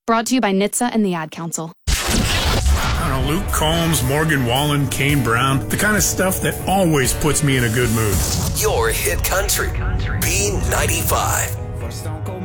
Brought to you by NHTSA and the Ad Council. I don't know, Luke Combs, Morgan Wallen, Kane Brown, the kind of stuff that always puts me in a good mood. Your hit country, B95.